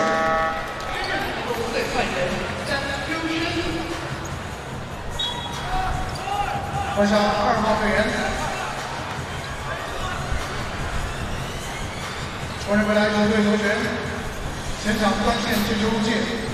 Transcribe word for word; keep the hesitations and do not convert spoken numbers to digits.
换上二号队员，欢迎回来球队球权，前场端线进球入界。